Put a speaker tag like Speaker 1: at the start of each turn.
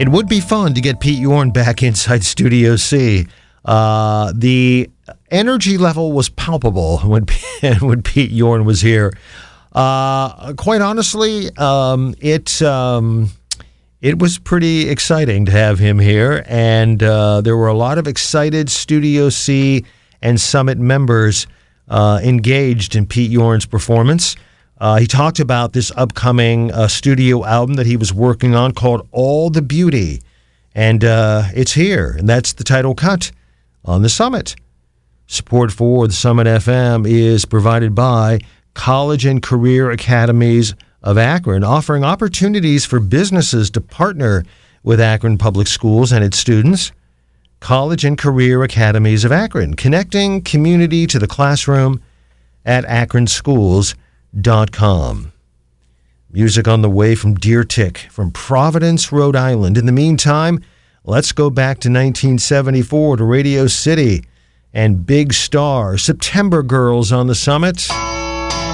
Speaker 1: It would be fun to get Pete Yorn back inside Studio C. The energy level was palpable when Pete Yorn was here. Quite honestly, it was pretty exciting to have him here, and there were a lot of excited Studio C and Summit members engaged in Pete Yorn's performance. He talked about this upcoming studio album that he was working on called All the Beauty, and it's here, and that's the title cut on the Summit. Support for the Summit FM is provided by College and Career Academies of Akron, offering opportunities for businesses to partner with Akron Public Schools and its students. College and Career Academies of Akron, connecting community to the classroom at akronschools.com. Music on the way from Deer Tick from Providence, Rhode Island. In the meantime, let's go back to 1974 to Radio City and Big Star, September Girls on the Summit.